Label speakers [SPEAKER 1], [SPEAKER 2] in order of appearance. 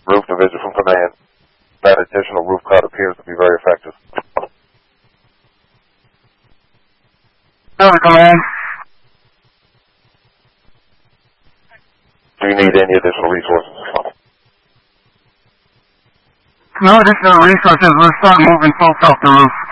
[SPEAKER 1] Roof division from command. That additional roof cut appears to be very effective.
[SPEAKER 2] Command.
[SPEAKER 1] Do you need any additional resources?
[SPEAKER 2] No additional resources. We'll start moving folks off the roof.